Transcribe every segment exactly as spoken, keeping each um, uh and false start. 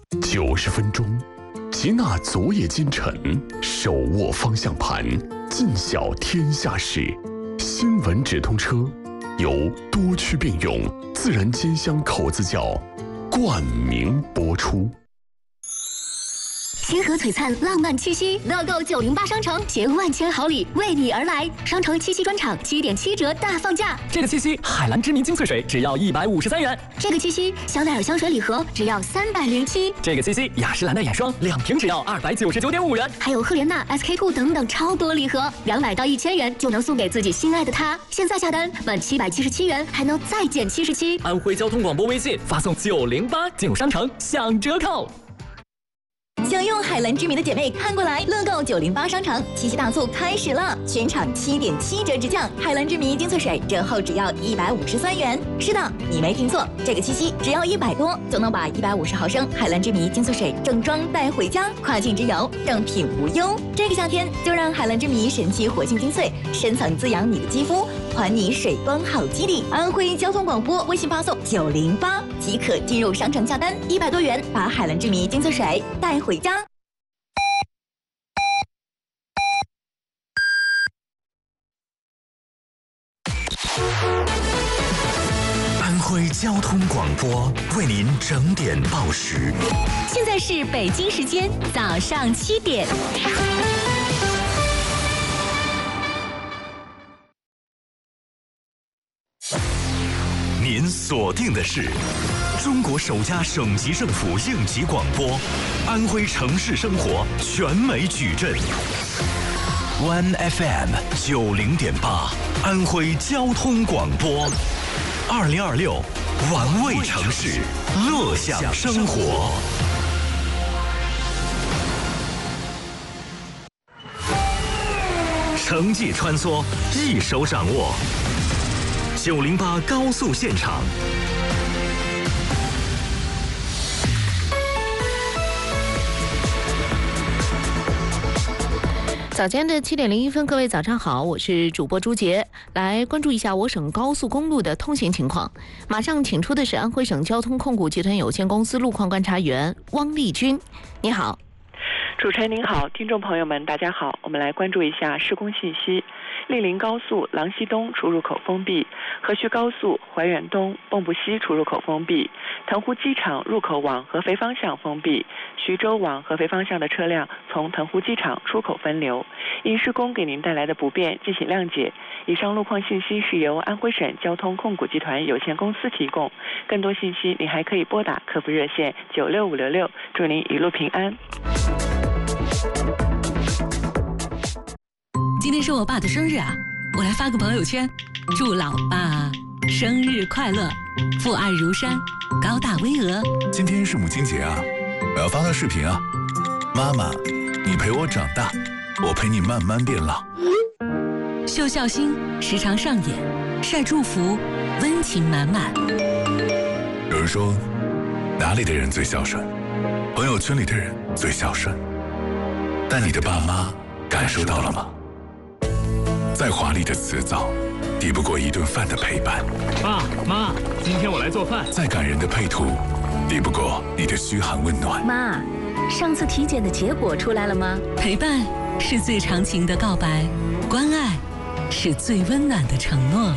九十分钟，集纳昨夜今晨，手握方向盘，尽晓天下事。新闻直通车，由多区并用自然煎香口子窖冠名播出。 星河璀璨，浪漫七夕，乐购九零八商城携万千好礼为你而来。商城七夕专场七点七折大放价。 这个七夕，海蓝之谜精粹水只要一百五十三元。 这个七夕，香奈儿香水礼盒只要三百零七。 这个七夕，雅诗兰黛眼霜两瓶只要二百九十九点五元。 还有赫莲娜、S K two 等等超多礼盒，两百到一千元就能送给自己心爱的他。现在下单满七百七十七元还能再减七十七。 安徽交通广播微信发送九零八进入商城享折扣。 享用海蓝之谜的姐妹看过来，乐购九零八商城七夕大促开始了，全场七点七折直降，海蓝之谜精粹水折后只要一百五十三元。是的，你没听错，这个七夕只要一百多就能把一百五十毫升海蓝之谜精粹水正装带回家，跨境之游正品无忧。这个夏天就让海蓝之谜神奇活性精粹深层滋养你的肌肤，还你水光好肌理。安徽交通广播微信发送九零八即可进入商城下单，一百多元把海蓝之谜精粹水带回家。 安徽交通广播为您整点报时。 现在是北京时间早上七点。 您锁定的是中国首家省级政府应急广播，安徽城市生活全美矩阵。One F M 九零点八，安徽交通广播。二零二六，玩味城市，乐享生活。城际穿梭，一手掌握。九零八高速现场。 早间的七点零一分，各位早上好，我是主播朱杰，来关注一下我省高速公路的通行情况。马上请出的是安徽省交通控股集团有限公司路况观察员汪丽君，你好。 主持人您好，听众朋友们大家好，我们来关注一下施工信息。莅临高速郎西东出入口封闭，河徐高速怀远东蚌埠西出入口封闭，腾湖机场入口往合肥方向封闭，徐州往合肥方向的车辆从腾湖机场出口分流。因施工给您带来的不便，敬请谅解。以上路况信息是由安徽省交通控股集团有限公司提供，更多信息您还可以拨打客服热线九六五六六。祝您一路平安。 今天是我爸的生日啊，我来发个朋友圈，祝老爸生日快乐，父爱如山，高大巍峨。 今天是母亲节啊，我要发个视频啊。妈妈，你陪我长大，我陪你慢慢变老。 秀孝心时常上演，晒祝福温情满满。 有人说，哪里的人最孝顺？朋友圈里的人最孝顺。但你的爸妈感受到了吗？再华丽的辞藻，抵不过一顿饭的陪伴。 爸妈，今天我来做饭。 再感人的配图，抵不过你的嘘寒问暖。 妈，上次体检的结果出来了吗？ 陪伴是最长情的告白，关爱是最温暖的承诺。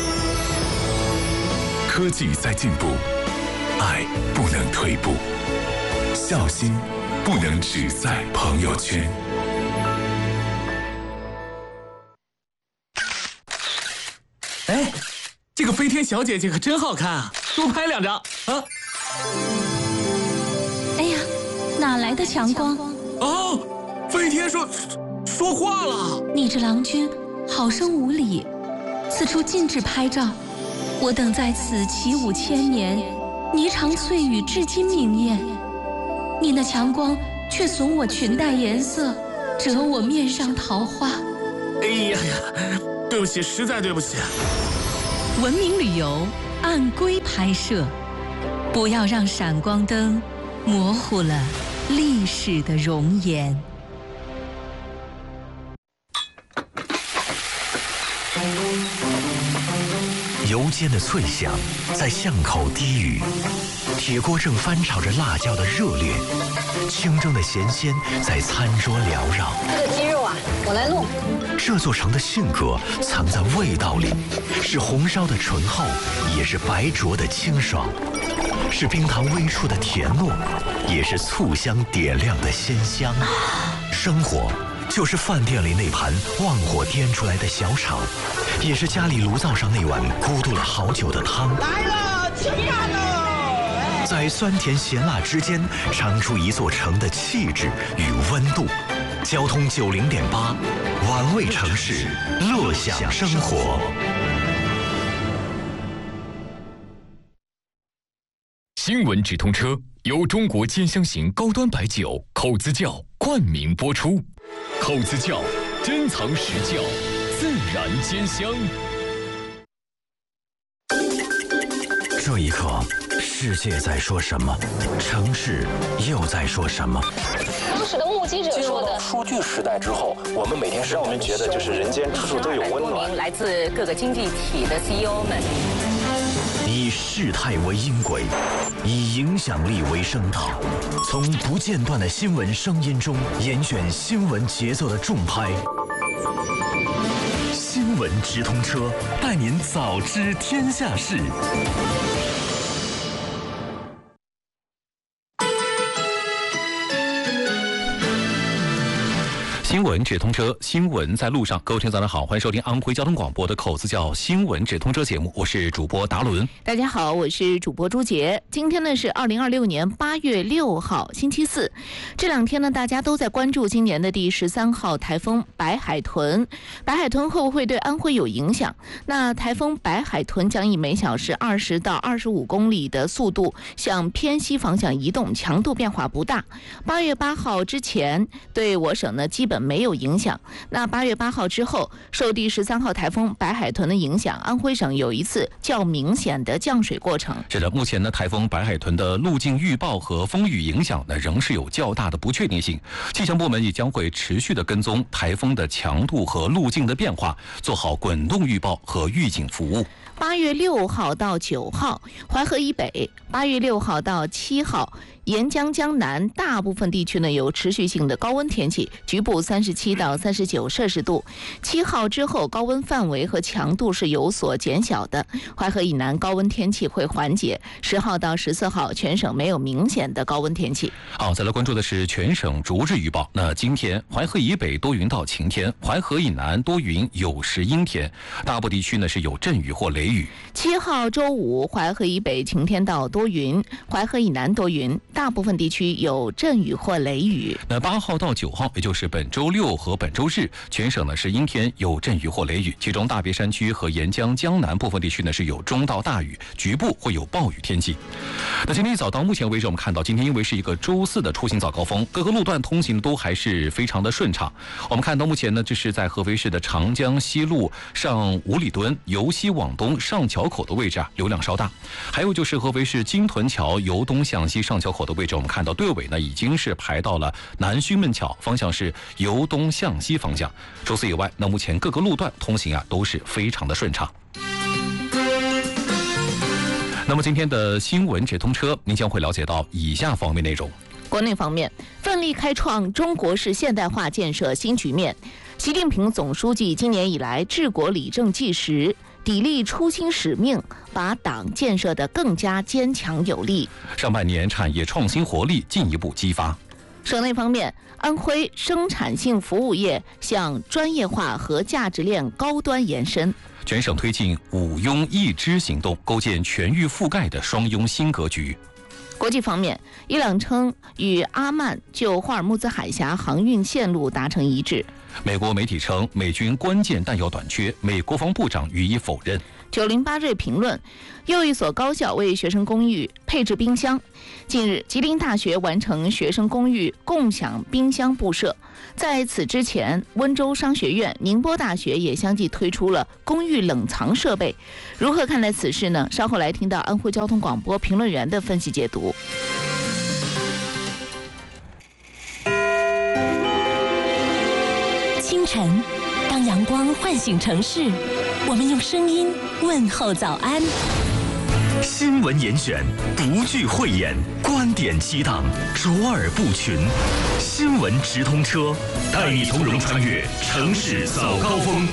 科技在进步，爱不能退步，孝心不能只在朋友圈。 哎，这个飞天小姐姐可真好看啊！多拍两张啊！ 哎呀，哪来的强光？ 哦，飞天说说话了。 你这郎君好生无礼，此处禁止拍照。我等在此起舞千年，霓裳翠羽至今明艳。你那强光却损我裙带颜色，折我面上桃花。 哎呀呀，对不起，实在对不起。 文明旅游按规拍摄，不要让闪光灯模糊了历史的容颜。 油煎的脆香在巷口低语，铁锅正翻炒着辣椒的热烈，清蒸的咸鲜在餐桌缭绕。 这个鸡肉啊，我来弄。 这座城的性格藏在味道里，是红烧的醇厚，也是白灼的清爽，是冰糖微触的甜糯，也是醋香点亮的鲜香。生活就是饭店里那盘旺火颠出来的小炒，也是家里炉灶上那碗咕嘟了好久的汤。 来了，吃饭了！ 在酸甜咸辣之间，尝出一座城的气质与温度。交通九零点八，玩味城市，乐享生活。 新闻直通车由中国尖香型高端白酒口子窖冠名播出。口子窖珍藏实窖，自然兼香。 这一刻，世界在说什么？城市又在说什么？ 当时的目击者说的， 数据时代之后，我们每天让我们觉得就是人间处处都有温暖。 来自各个经济体的 C E O 们， 以事态为音轨，以影响力为声道，从不间断的新闻声音中严选新闻节奏的重拍。新闻直通车，带您早知天下事。 新闻直通车，新闻在路上。各位听众早上好，欢迎收听安徽交通广播的口子窖新闻直通车节目，我是主播达伦。 大家好，我是主播朱杰。今天呢是二零二六年八月六号，星期四。这两天呢，大家都在关注今年的第十三号台风白海豚。白海豚会不会对安徽有影响？那台风白海豚将以每小时二十到二十五公里的速度向偏西方向移动，强度变化不大。八月八号之前对我省呢基本没有影响。那八月八号之后，受第十三号台风白海豚的影响，安徽省有一次较明显的降水过程。 是的，目前呢，台风白海豚的路径预报和风雨影响呢，仍是有较大的不确定性。气象部门也将会持续的跟踪台风的强度和路径的变化，做好滚动预报和预警服务。 八月六号到九号，淮河以北；八月六号到七号，沿江江南大部分地区呢有持续性的高温天气，局部三十七到三十九摄氏度。七号之后，高温范围和强度是有所减小的，淮河以南高温天气会缓解。十号到十四号，全省没有明显的高温天气。 好，再来关注的是全省逐日预报。那今天淮河以北多云到晴天，淮河以南多云有时阴天，大部地区呢是有阵雨或雷雨。 七号周五，淮河以北晴天到多云，淮河以南多云，大部分地区有阵雨或雷雨。 那八号到九号，也就是本周六和本周日，全省呢是阴天，有阵雨或雷雨，其中大别山区和沿江江南部分地区呢是有中到大雨，局部会有暴雨天气。那今天一早到目前为止，我们看到今天因为是一个周四的出行早高峰，各个路段通行都还是非常的顺畅。我们看到目前呢，这是在合肥市的长江西路上五里墩由西往东上桥口的位置啊，流量稍大。还有就是合肥市金屯桥由东向西上桥口的位置，我们看到队尾呢已经是排到了南圩门桥，方向是由东向西方向。除此以外，那目前各个路段通行啊都是非常的顺畅。那么今天的新闻直通车，您将会了解到以下方面内容。 国内方面，奋力开创中国式现代化建设新局面。习近平总书记今年以来治国理政纪实，砥砺初心使命，把党建设得更加坚强有力。 上半年产业创新活力进一步激发。 省内方面，安徽生产性服务业向专业化和价值链高端延伸。 全省推进五拥一支行动，构建全域覆盖的双拥新格局。 国际方面，伊朗称与阿曼就霍尔木兹海峡航运线路达成一致。 美国媒体称美军关键弹药短缺，美国防部长予以否认。 九零八瑞评论，又一所高校为学生公寓配置冰箱。近日，吉林大学完成学生公寓共享冰箱布设。在此之前，温州商学院、宁波大学也相继推出了公寓冷藏设备。如何看待此事呢？稍后来听到安徽交通广播评论员的分析解读。 清晨，当阳光唤醒城市， 我们用声音问候早安。 新闻严选，不惧讳言，观点激荡，卓尔不群。新闻直通车，带你从容穿越城市早高峰。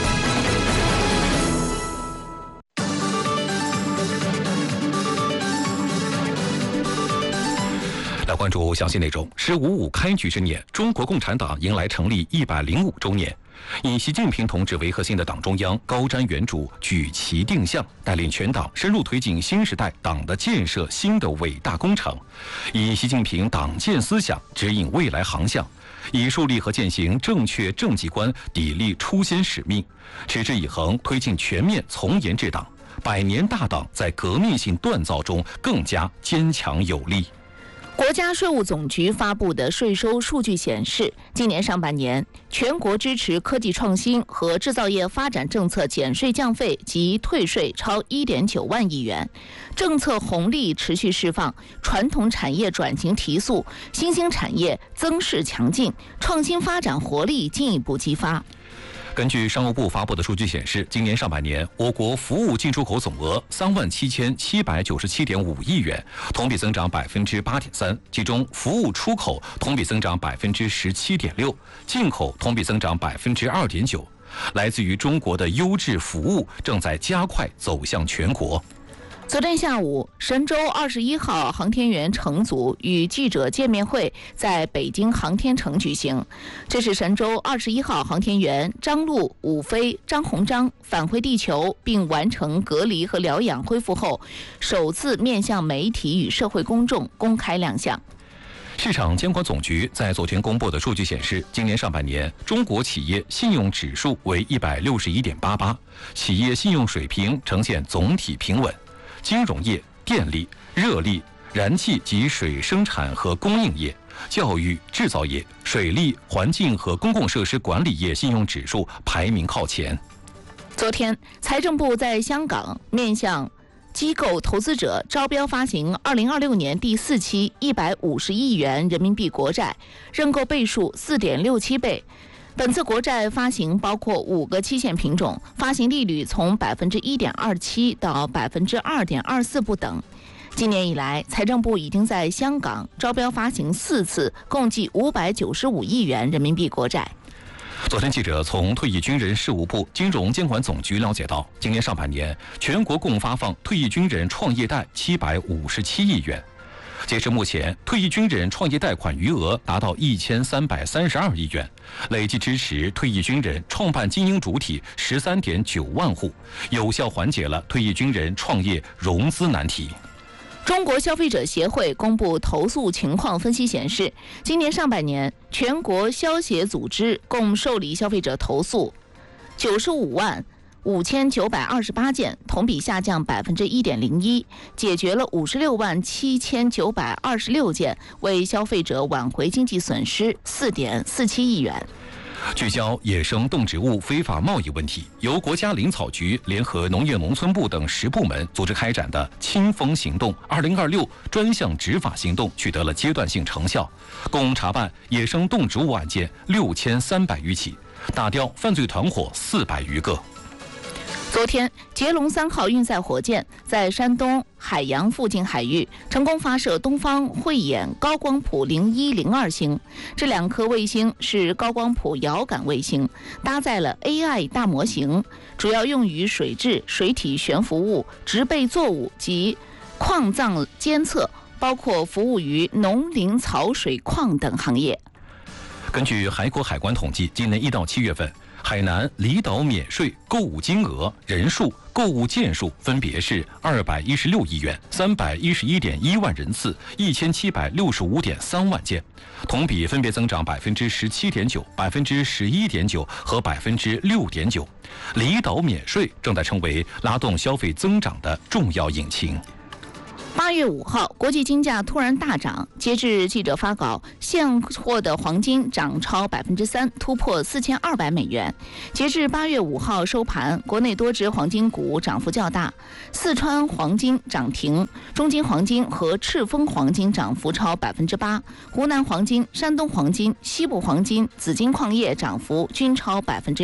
来关注详细内容。是五五开局之年，中国共产党迎来成立一百零五周年。以习近平同志为核心的党中央高瞻远瞩，举旗定向，带领全党深入推进新时代党的建设新的伟大工程，以习近平党建思想指引未来航向，以树立和践行正确政绩观砥砺初心使命，持之以恒推进全面从严治党，百年大党在革命性锻造中更加坚强有力。 国家税务总局发布的税收数据显示，今年上半年，全国支持科技创新和制造业发展政策减税降费及退税超 一点九万亿元，政策红利持续释放，传统产业转型提速，新兴产业增势强劲，创新发展活力进一步激发。 根据商务部发布的数据显示，今年上半年，我国服务进出口总额三万七千七百九十七点五亿元，同比增长百分之八点三。其中，服务出口同比增长百分之十七点六，进口同比增长百分之二点九。来自于中国的优质服务正在加快走向全国。 昨天下午，神舟二十一号航天员乘组与记者见面会在北京航天城举行。这是神舟二十一号航天员张陆、武飞、张鸿章返回地球并完成隔离和疗养恢复后，首次面向媒体与社会公众公开亮相。 市场监管总局在昨天公布的数据显示，今年上半年中国企业信用指数为一百六十一点八八，企业信用水平呈现总体平稳。金融业、电力、热力、燃气及水生产和供应业、教育、制造业、水利、环境和公共设施管理业信用指数排名靠前。 昨天，财政部在香港面向机构投资者招标发行二零二六年第四期一百五十亿元人民币国债，认购倍数 四点六七倍。本次国债发行包括五个期限品种，发行利率从百分之一点二七到百分之二点二四不等。今年以来，财政部已经在香港招标发行四次，共计五百九十五亿元人民币国债。 昨天，记者从退役军人事务部金融监管总局了解到，今年上半年全国共发放退役军人创业贷七百五十七亿元。截至目前，退役军人创业贷款余额达到一千三百三十二亿元，累计支持退役军人创办经营主体十三点九万户，有效缓解了退役军人创业融资难题。 中国消费者协会公布投诉情况分析显示，今年上半年全国消协组织共受理消费者投诉九十五万五千九百二十八件，同比下降百分之一点零一，解决了五十六万七千九百二十六件，为消费者挽回经济损失四点四七亿元。 聚焦野生动植物非法贸易问题，由国家林草局联合农业农村部等十部门组织开展的清风行动二零二六专项执法行动取得了阶段性成效，共查办野生动植物案件六千三百余起，打掉犯罪团伙四百余个。 昨天，捷龙三号运载火箭在山东海洋附近海域成功发射东方慧眼高光谱零一零二星。这两颗卫星是高光谱遥感卫星，搭载了 A I 大模型，主要用于水质、水体悬浮物、植被作物及矿藏监测，包括服务于农林草水矿等行业。 根据海口海关统计，今年一到七月份，海南离岛免税购物金额、人数、购物件数分别是二百一十六亿元、三百一十一点一万人次、一千七百六十五点三万件，同比分别增长百分之十七点九、百分之十一点九和百分之六点九。离岛免税正在成为拉动消费增长的重要引擎。 八月五号，国际金价突然大涨。截至记者发稿，现货的黄金涨超百分之三，突破四千二百美元。截至八月五号收盘，国内多只黄金股涨幅较大，四川黄金涨停，中金黄金和赤峰黄金涨幅超百分之八，湖南黄金、山东黄金、西部黄金、紫金矿业涨幅均超百分之。